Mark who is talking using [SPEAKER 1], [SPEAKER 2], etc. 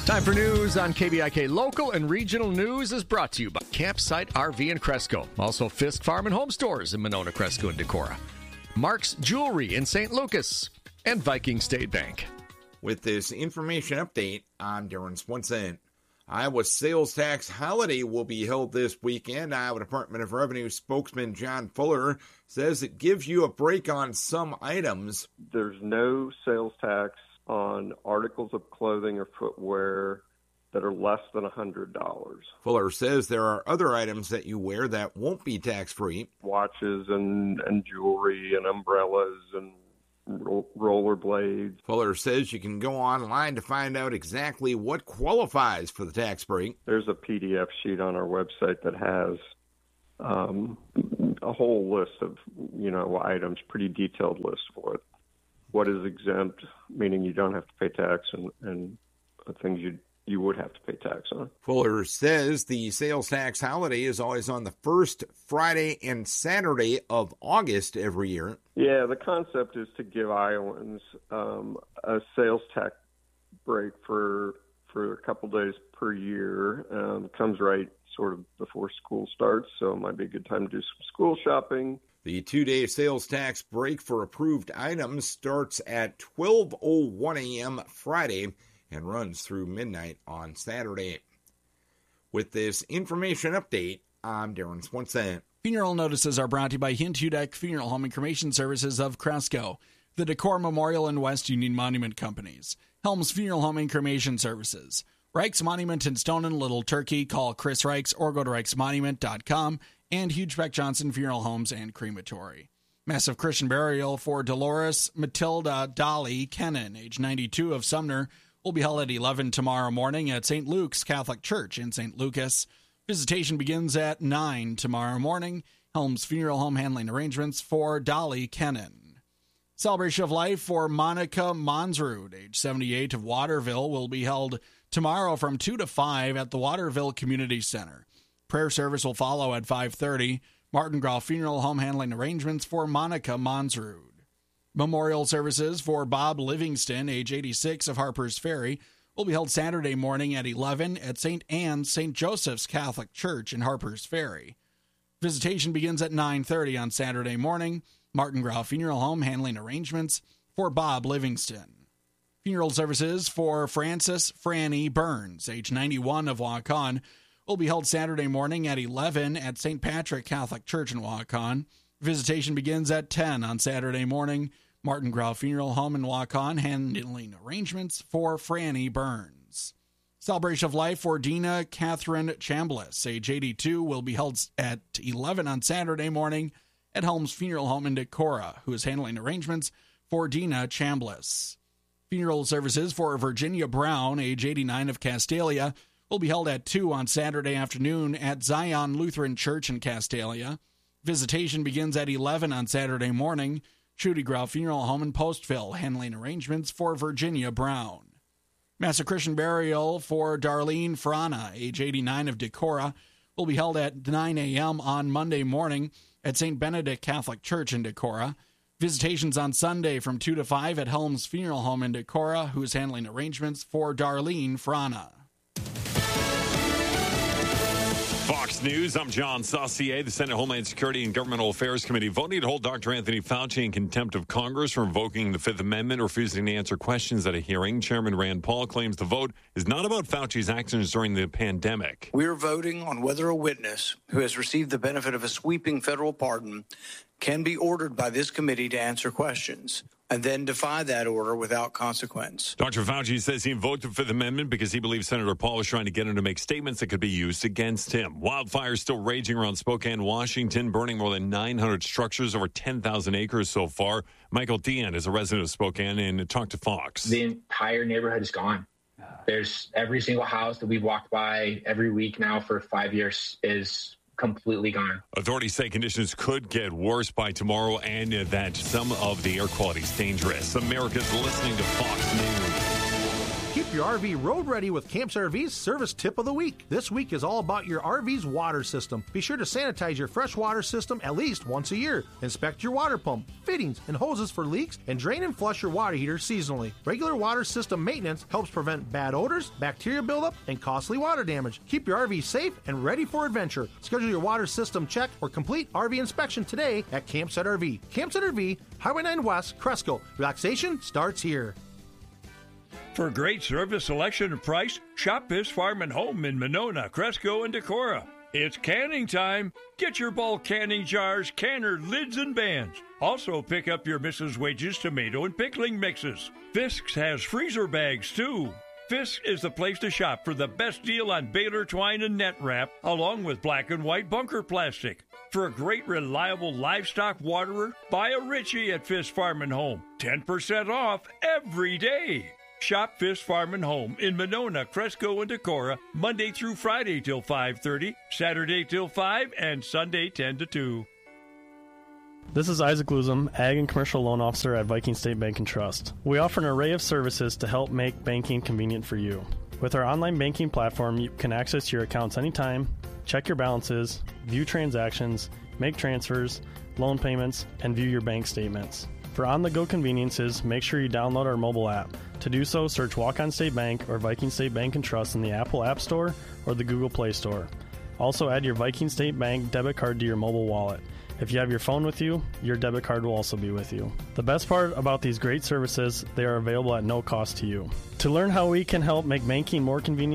[SPEAKER 1] Time for news on KBIK. Local and regional news is brought to you by Campsite RV in Cresco. Also Fisk Farm and Home Stores in Monona, Cresco, and Decorah. Mark's Jewelry in St. Lucas. And Viking State Bank.
[SPEAKER 2] With this information update, I'm Darren Swenson. Iowa sales tax holiday will be held this weekend. Iowa Department of Revenue spokesman John Fuller says it gives you a break on some items.
[SPEAKER 3] There's no sales tax on articles of clothing or footwear that are less than $100.
[SPEAKER 2] Fuller says there are other items that you wear that won't be tax-free.
[SPEAKER 3] Watches and jewelry and umbrellas and rollerblades.
[SPEAKER 2] Fuller says you can go online to find out exactly what qualifies for the tax break.
[SPEAKER 3] There's a PDF sheet on our website that has a whole list of, items, pretty detailed list for it. What is exempt, meaning you don't have to pay tax, and things you would have to pay tax on.
[SPEAKER 2] Fuller says the sales tax holiday is always on the first Friday and Saturday of August every year.
[SPEAKER 3] Yeah, the concept is to give Iowans a sales tax break for a couple days per year. Comes right sort of before school starts, so it might be a good time to do some school shopping.
[SPEAKER 2] The 2-day sales tax break for approved items starts at 12:01 a.m. Friday and runs through midnight on Saturday. With this information update, I'm Darren Swenson.
[SPEAKER 4] Funeral notices are brought to you by Hint Hudak Funeral Home and Cremation Services of Cresco, the Decorah Memorial and West Union Monument Companies, Helms Funeral Home and Cremation Services, Reichs Monument in Stone and Little Turkey. Call Chris Reichs or go to reichsmonument.com. And Hugebeck Johnson Funeral Homes and Crematory. Massive Christian burial for Dolores Matilda Dolly Kennan, age 92, of Sumner, will be held at 11 tomorrow morning at St. Luke's Catholic Church in St. Lucas. Visitation begins at 9 tomorrow morning. Helms Funeral Home handling arrangements for Dolly Kennan. Celebration of life for Monica Monsrud, age 78, of Waterville, will be held tomorrow from 2 to 5 at the Waterville Community Center. Prayer service will follow at 5:30. Martin Groff Funeral Home handling arrangements for Monica Monsrud. Memorial services for Bob Livingston, age 86, of Harper's Ferry, will be held Saturday morning at 11 at St. Anne's St. Joseph's Catholic Church in Harper's Ferry. Visitation begins at 9:30 on Saturday morning. Martin Groff Funeral Home handling arrangements for Bob Livingston. Funeral services for Francis Franny Burns, age 91, of Waukon, will be held Saturday morning at 11 at St. Patrick Catholic Church in Waukon. Visitation begins at 10 on Saturday morning. Martin Groff Funeral Home in Waukon handling arrangements for Franny Burns. Celebration of life for Dina Catherine Chambliss, age 82, will be held at 11 on Saturday morning at Helms Funeral Home in Decorah, who is handling arrangements for Dina Chambliss. Funeral services for Virginia Brown, age 89, of Castalia, will be held at 2 on Saturday afternoon at Zion Lutheran Church in Castalia. Visitation begins at 11 on Saturday morning. Trudy Groff Funeral Home in Postville, handling arrangements for Virginia Brown. Massive Christian burial for Darlene Frana, age 89, of Decorah, will be held at 9 a.m. on Monday morning at St. Benedict Catholic Church in Decorah. Visitations on Sunday from 2 to 5 at Helms Funeral Home in Decorah, who is handling arrangements for Darlene Frana.
[SPEAKER 5] Fox News, I'm John Saucier. The Senate Homeland Security and Governmental Affairs Committee voting to hold Dr. Anthony Fauci in contempt of Congress for invoking the Fifth Amendment, refusing to answer questions at a hearing. Chairman Rand Paul claims the vote is not about Fauci's actions during the pandemic.
[SPEAKER 6] We're voting on whether a witness who has received the benefit of a sweeping federal pardon can be ordered by this committee to answer questions and then defy that order without consequence.
[SPEAKER 5] Dr. Fauci says he invoked the Fifth Amendment because he believes Senator Paul was trying to get him to make statements that could be used against him. Wildfires still raging around Spokane, Washington, burning more than 900 structures, over 10,000 acres so far. Michael Dean is a resident of Spokane and talked to Fox.
[SPEAKER 7] The entire neighborhood is gone. There's every single house that we've walked by every week now for 5 years is completely gone.
[SPEAKER 5] Authorities say conditions could get worse by tomorrow and that some of the air quality is dangerous. America's listening to Fox News.
[SPEAKER 1] Keep
[SPEAKER 8] Keep your RV road ready with Campsite RV's Service Tip of the Week. This week is all about your RV's water system. Be sure to sanitize your fresh water system at least once a year. Inspect your water pump, fittings, and hoses for leaks, and drain and flush your water heater seasonally. Regular water system maintenance helps prevent bad odors, bacteria buildup, and costly water damage. Keep your RV safe and ready for adventure. Schedule your water system check or complete RV inspection today at Campsite RV. Campsite RV, Highway 9 West, Cresco. Relaxation starts here.
[SPEAKER 9] For great service, selection, and price, shop Fisk Farm and Home in Monona, Cresco, and Decorah. It's canning time. Get your bulk canning jars, canner, lids, and bands. Also pick up your Mrs. Wages tomato and pickling mixes. Fisk's has freezer bags, too. Fisk is the place to shop for the best deal on Baylor twine and net wrap, along with black and white bunker plastic. For a great, reliable livestock waterer, buy a Ritchie at Fisk Farm and Home. 10% off every day. Shop Fisk Farm and Home in Monona, Cresco, and Decorah, Monday through Friday till 5:30, Saturday till 5, and Sunday 10 to 2.
[SPEAKER 10] This is Isaac Luzum, Ag and Commercial Loan Officer at Viking State Bank and Trust. We offer an array of services to help make banking convenient for you. With our online banking platform, you can access your accounts anytime, check your balances, view transactions, make transfers, loan payments, and view your bank statements. For on-the-go conveniences, make sure you download our mobile app. To do so, search Walk-On State Bank or Viking State Bank and Trust in the Apple App Store or the Google Play Store. Also, add your Viking State Bank debit card to your mobile wallet. If you have your phone with you, your debit card will also be with you. The best part about these great services, they are available at no cost to you. To learn how we can help make banking more convenient